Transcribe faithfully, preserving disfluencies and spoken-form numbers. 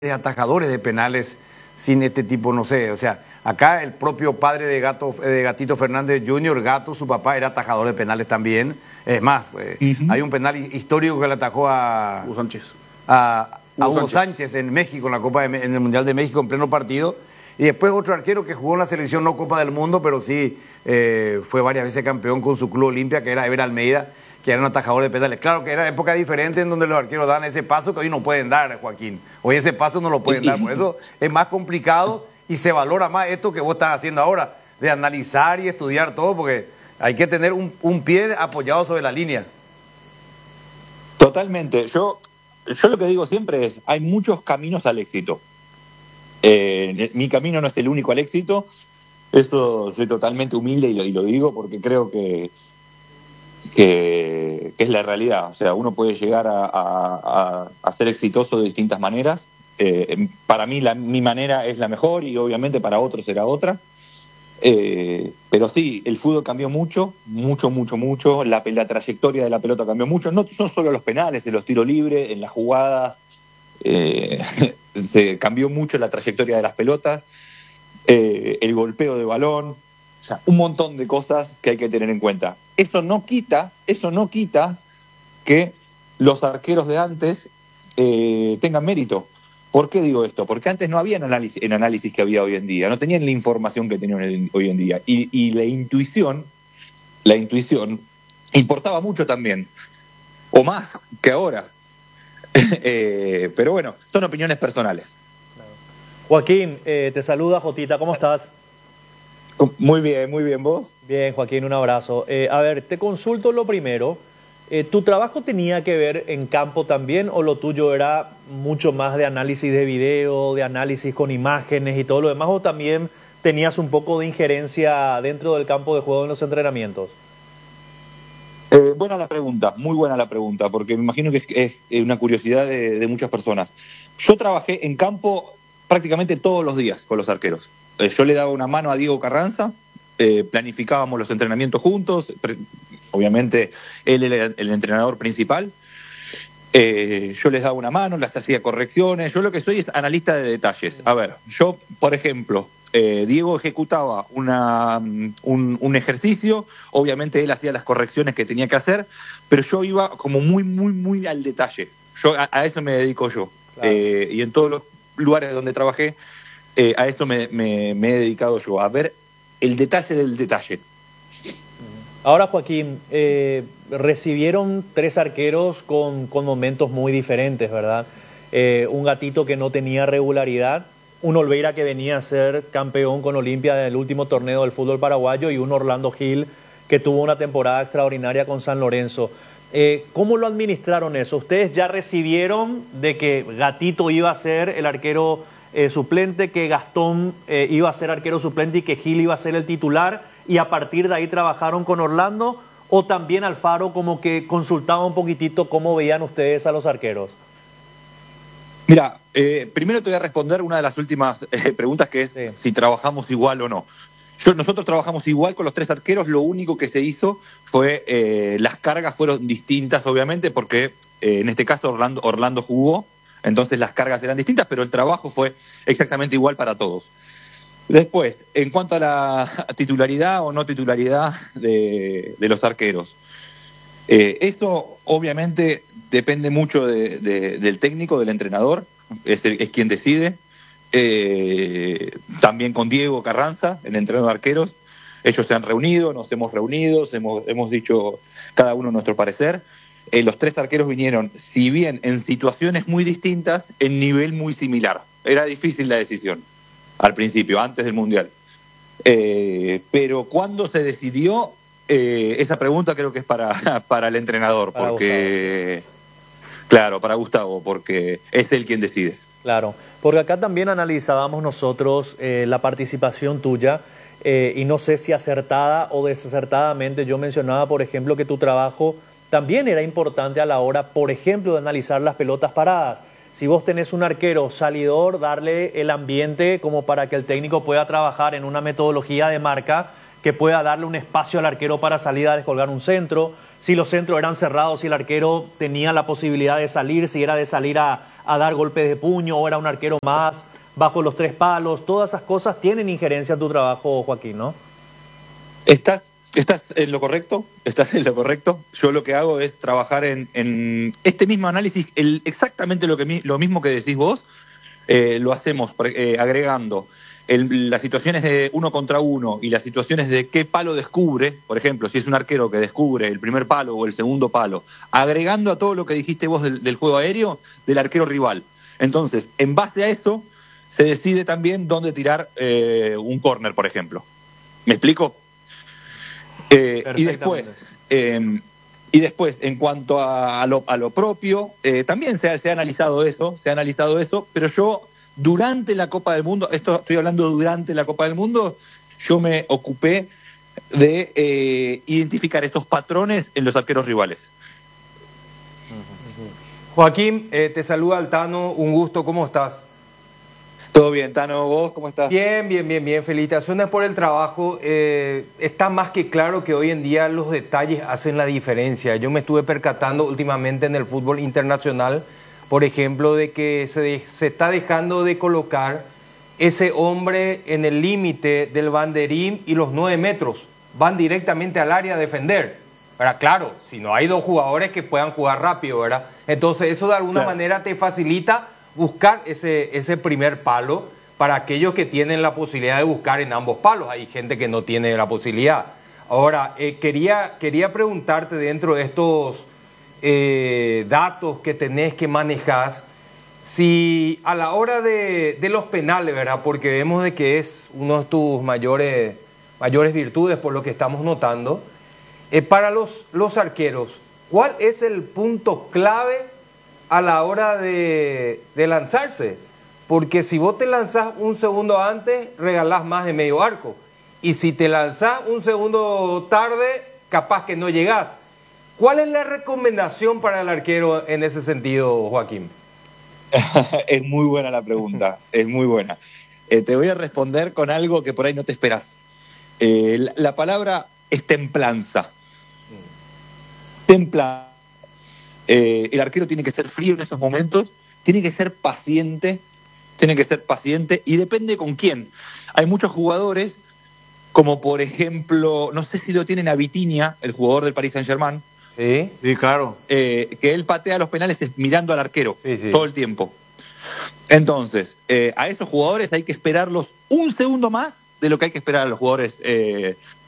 de atajadores de penales sin este tipo, no sé, o sea, acá el propio padre de, Gato, de Gatito Fernández junior, Gato, su papá era atajador de penales también. Es más, eh, uh-huh. hay un penal histórico que le atajó a Hugo Sánchez, a, a Hugo Hugo Sánchez. Sánchez en México, en la Copa de, en el Mundial de México, en pleno partido. Y después otro arquero que jugó en la selección, no Copa del Mundo, pero sí eh, fue varias veces campeón con su club Olimpia, que era Ever Almeida, que era un atajador de penales. Claro que era época diferente en donde los arqueros dan ese paso que hoy no pueden dar, Joaquín. Hoy ese paso no lo pueden dar, por eso es más complicado y se valora más esto que vos estás haciendo ahora, de analizar y estudiar todo, porque hay que tener un, un pie apoyado sobre la línea. Totalmente. Yo, yo lo que digo siempre es, hay muchos caminos al éxito. Eh, mi camino no es el único al éxito. Eso soy totalmente humilde y lo, y lo digo porque creo que Que, que es la realidad. O sea, uno puede llegar a, a, a ser exitoso de distintas maneras. Eh, para mí la, mi manera es la mejor y obviamente para otros será otra. Eh, pero sí, el fútbol cambió mucho, mucho, mucho, mucho. La, la trayectoria de la pelota cambió mucho. No son solo los penales, en los tiros libres, en las jugadas. Eh, se cambió mucho la trayectoria de las pelotas. Eh, el golpeo de balón. O sea, un montón de cosas que hay que tener en cuenta. Eso no quita, eso no quita que los arqueros de antes eh, tengan mérito. ¿Por qué digo esto? Porque antes no había el análisis, el análisis que había hoy en día, no tenían la información que tienen hoy en día. Y, y la intuición, la intuición importaba mucho también, o más que ahora. eh, pero bueno, son opiniones personales. Joaquín, eh, te saluda Jotita, ¿cómo estás? Muy bien, muy bien, ¿vos? Bien, Joaquín, un abrazo. Eh, a ver, te consulto lo primero. Eh, ¿Tu trabajo tenía que ver en campo también o lo tuyo era mucho más de análisis de video, de análisis con imágenes y todo lo demás? ¿O también tenías un poco de injerencia dentro del campo de juego en los entrenamientos? Eh, buena la pregunta, muy buena la pregunta, porque me imagino que es, es una curiosidad de, de muchas personas. Yo trabajé en campo prácticamente todos los días con los arqueros. Yo le daba una mano a Diego Carranza, eh, planificábamos los entrenamientos juntos, pre- obviamente él era el entrenador principal, eh, yo les daba una mano, les hacía correcciones, yo lo que soy es analista de detalles. A ver, yo, por ejemplo, eh, Diego ejecutaba una, un, un ejercicio, obviamente él hacía las correcciones que tenía que hacer, pero yo iba como muy, muy, muy al detalle. Yo a, a eso me dedico yo. Claro. Eh, y en todos los lugares donde trabajé, Eh, a eso me, me, me he dedicado yo, a ver el detalle del detalle. Ahora, Joaquín, eh, recibieron tres arqueros con, con momentos muy diferentes, ¿verdad? Eh, un Gatito que no tenía regularidad, un Olveira que venía a ser campeón con Olimpia en el último torneo del fútbol paraguayo y un Orlando Gil que tuvo una temporada extraordinaria con San Lorenzo. Eh, ¿Cómo lo administraron eso? ¿Ustedes ya recibieron de que Gatito iba a ser el arquero Eh, suplente, que Gastón eh, iba a ser arquero suplente y que Gil iba a ser el titular, y a partir de ahí trabajaron con Orlando, o también Alfaro como que consultaba un poquitito cómo veían ustedes a los arqueros? Mira, eh, primero te voy a responder una de las últimas eh, preguntas, que es sí. si trabajamos igual o no. Yo, nosotros trabajamos igual con los tres arqueros, lo único que se hizo fue, eh, las cargas fueron distintas obviamente, porque eh, en este caso Orlando, Orlando jugó, entonces las cargas eran distintas, pero el trabajo fue exactamente igual para todos. Después, en cuanto a la titularidad o no titularidad de, de los arqueros, eh, eso obviamente depende mucho de, de, del técnico, del entrenador, es, el, es quien decide. Eh, también con Diego Carranza, el entrenador de arqueros, ellos se han reunido, nos hemos reunido, hemos, hemos dicho cada uno nuestro parecer. Eh, los tres arqueros vinieron, si bien en situaciones muy distintas, en nivel muy similar. Era difícil la decisión al principio, antes del Mundial. Eh, pero cuando se decidió, eh, esa pregunta creo que es para, para el entrenador, para porque Gustavo. Claro, para Gustavo, porque es él quien decide. Claro, porque acá también analizábamos nosotros eh, la participación tuya, eh, y no sé si acertada o desacertadamente, yo mencionaba, por ejemplo, que tu trabajo también era importante a la hora, por ejemplo, de analizar las pelotas paradas. Si vos tenés un arquero salidor, darle el ambiente como para que el técnico pueda trabajar en una metodología de marca que pueda darle un espacio al arquero para salir a descolgar un centro. Si los centros eran cerrados, si el arquero tenía la posibilidad de salir, si era de salir a, a dar golpes de puño, o era un arquero más bajo los tres palos. Todas esas cosas tienen injerencia en tu trabajo, Joaquín, ¿no? Estás, estás en lo correcto, estás en lo correcto. Yo lo que hago es trabajar en, en este mismo análisis, el, exactamente lo, que, lo mismo que decís vos, eh, lo hacemos eh, agregando el, las situaciones de uno contra uno y las situaciones de qué palo descubre, por ejemplo, si es un arquero que descubre el primer palo o el segundo palo, agregando a todo lo que dijiste vos del, del juego aéreo del arquero rival. Entonces, en base a eso, se decide también dónde tirar eh, un córner, por ejemplo. ¿Me explico? Eh, y después, eh, y después, en cuanto a, a, lo, a lo propio, eh, también se ha, se ha analizado eso, se ha analizado eso, pero yo durante la Copa del Mundo, esto estoy hablando durante la Copa del Mundo, yo me ocupé de eh, identificar estos patrones en los arqueros rivales. Joaquín, eh, te saluda Altano, un gusto, ¿cómo estás? Todo bien, Tano, ¿vos cómo estás? Bien, bien, bien, bien. Felicitaciones por el trabajo. Eh, está más que claro que hoy en día los detalles hacen la diferencia. Yo me estuve percatando últimamente en el fútbol internacional, por ejemplo, de que se, de, se está dejando de colocar ese hombre en el límite del banderín y los nueve metros. Van directamente al área a defender. ¿Verdad? Claro, si no hay dos jugadores que puedan jugar rápido, ¿verdad? Entonces eso de alguna claro. manera te facilita buscar ese, ese primer palo para aquellos que tienen la posibilidad de buscar en ambos palos. Hay gente que no tiene la posibilidad. Ahora, eh, quería, quería preguntarte dentro de estos eh, datos que tenés que manejar, si a la hora de, de los penales, ¿verdad? Porque vemos de que es uno de tus mayores, mayores virtudes por lo que estamos notando. Eh, para los, los arqueros, ¿cuál es el punto clave a la hora de, de lanzarse? Porque si vos te lanzás un segundo antes, regalás más de medio arco. Y si te lanzás un segundo tarde, capaz que no llegás. ¿Cuál es la recomendación para el arquero en ese sentido, Joaquín? Es muy buena la pregunta, es muy buena. Eh, te voy a responder con algo que por ahí no te esperás. Eh, la, la palabra es templanza. Templanza. Eh, el arquero tiene que ser frío en esos momentos, tiene que ser paciente, tiene que ser paciente y depende con quién. Hay muchos jugadores, como por ejemplo, no sé si lo tienen a Vitinha, el jugador del Paris Saint-Germain. Sí, sí, claro. Eh, que él patea los penales mirando al arquero sí, sí. todo el tiempo. Entonces, eh, a esos jugadores hay que esperarlos un segundo más de lo que hay que esperar a los jugadores eh,